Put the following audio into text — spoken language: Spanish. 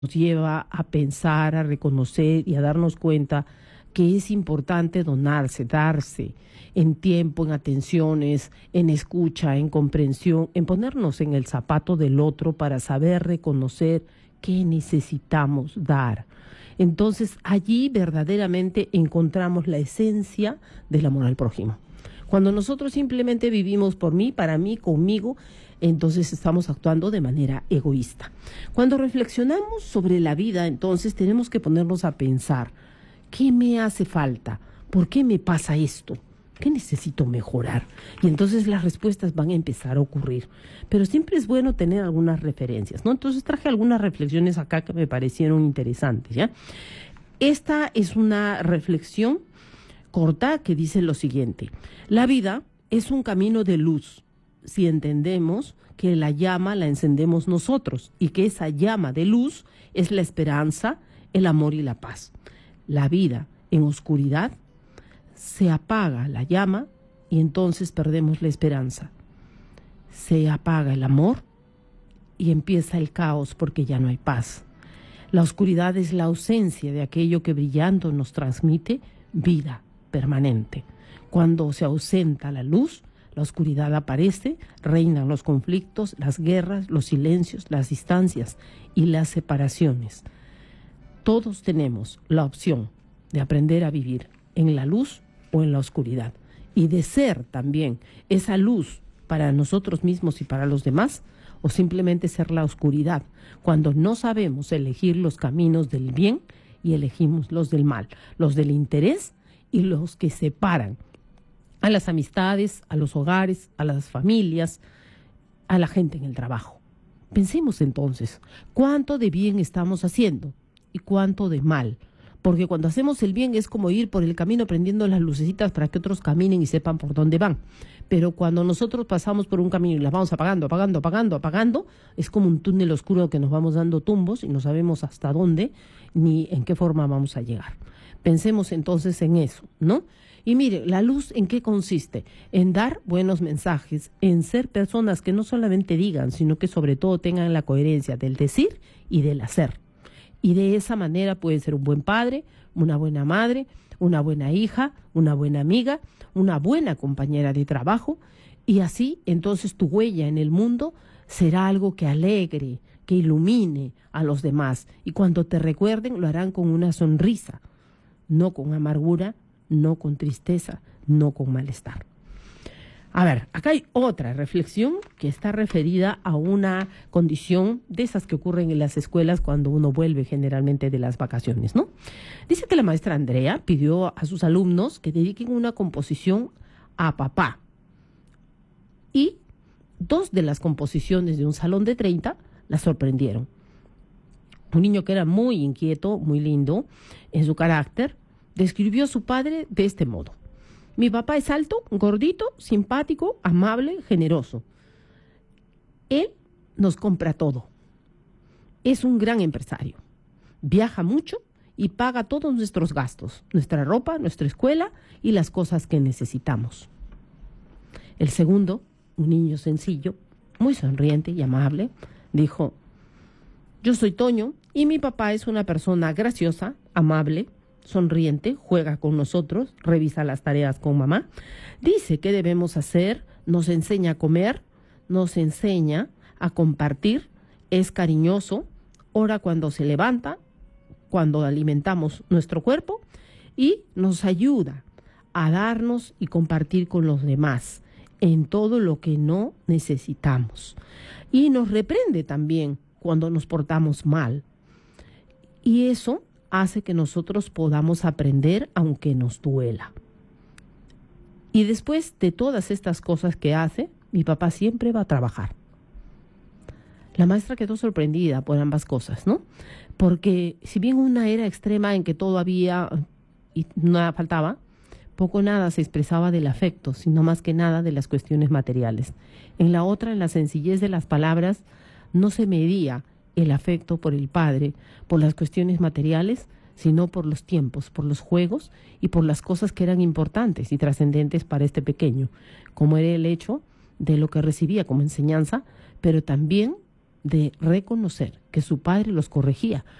nos lleva a pensar, a reconocer y a darnos cuenta que es importante donarse, darse en tiempo, en atenciones, en escucha, en comprensión, en ponernos en el zapato del otro para saber reconocer qué necesitamos dar. Entonces, allí verdaderamente encontramos la esencia del amor al prójimo. Cuando nosotros simplemente vivimos por mí, para mí, conmigo, entonces estamos actuando de manera egoísta. Cuando reflexionamos sobre la vida, entonces tenemos que ponernos a pensar, ¿qué me hace falta? ¿Por qué me pasa esto? ¿Qué necesito mejorar? Y entonces las respuestas van a empezar a ocurrir. Pero siempre es bueno tener algunas referencias, ¿no? Entonces traje algunas reflexiones acá que me parecieron interesantes, ¿ya? Esta es una reflexión corta que dice lo siguiente: la vida es un camino de luz si entendemos que la llama la encendemos nosotros y que esa llama de luz es la esperanza, el amor y la paz. La vida en oscuridad se apaga la llama y entonces perdemos la esperanza. Se apaga el amor y empieza el caos porque ya no hay paz. La oscuridad es la ausencia de aquello que brillando nos transmite vida permanente. Cuando se ausenta la luz, la oscuridad aparece, reinan los conflictos, las guerras, los silencios, las distancias y las separaciones. Todos tenemos la opción de aprender a vivir en la luz o en la oscuridad y de ser también esa luz para nosotros mismos y para los demás, o simplemente ser la oscuridad cuando no sabemos elegir los caminos del bien y elegimos los del mal, los del interés y los que separan a las amistades, a los hogares, a las familias, a la gente en el trabajo. Pensemos entonces, ¿cuánto de bien estamos haciendo y cuánto de mal? Porque cuando hacemos el bien es como ir por el camino prendiendo las lucecitas para que otros caminen y sepan por dónde van. Pero cuando nosotros pasamos por un camino y las vamos apagando, es como un túnel oscuro que nos vamos dando tumbos y no sabemos hasta dónde ni en qué forma vamos a llegar. Pensemos entonces en eso, ¿no? Y mire, ¿la luz en qué consiste? En dar buenos mensajes, en ser personas que no solamente digan, sino que sobre todo tengan la coherencia del decir y del hacer. Y de esa manera puede ser un buen padre, una buena madre, una buena hija, una buena amiga, una buena compañera de trabajo. Y así, entonces, tu huella en el mundo será algo que alegre, que ilumine a los demás. Y cuando te recuerden, lo harán con una sonrisa, no con amargura, no con tristeza, no con malestar. A ver, acá hay otra reflexión que está referida a una condición de esas que ocurren en las escuelas cuando uno vuelve generalmente de las vacaciones, ¿no? Dice que la maestra Andrea pidió a sus alumnos que dediquen una composición a papá. Y 2 de las composiciones de un salón de 30 la sorprendieron. Un niño que era muy inquieto, muy lindo en su carácter, describió a su padre de este modo: mi papá es alto, gordito, simpático, amable, generoso. Él nos compra todo. Es un gran empresario. Viaja mucho y paga todos nuestros gastos, nuestra ropa, nuestra escuela y las cosas que necesitamos. El segundo, un niño sencillo, muy sonriente y amable, dijo: yo soy Toño y mi papá es una persona graciosa, amable, sonriente, juega con nosotros, revisa las tareas con mamá, dice qué debemos hacer, nos enseña a comer, nos enseña a compartir, es cariñoso, ora cuando se levanta, cuando alimentamos nuestro cuerpo y nos ayuda a darnos y compartir con los demás en todo lo que no necesitamos. Y nos reprende también cuando nos portamos mal. Y eso hace que nosotros podamos aprender aunque nos duela. Y después de todas estas cosas que hace, mi papá siempre va a trabajar. La maestra quedó sorprendida por ambas cosas, ¿no? Porque si bien una era extrema en que todo había y nada faltaba, poco o nada se expresaba del afecto, sino más que nada de las cuestiones materiales. En la otra, en la sencillez de las palabras, no se medía el afecto por el padre, por las cuestiones materiales, sino por los tiempos, por los juegos y por las cosas que eran importantes y trascendentes para este pequeño, como era el hecho de lo que recibía como enseñanza, pero también de reconocer que su padre los corregía,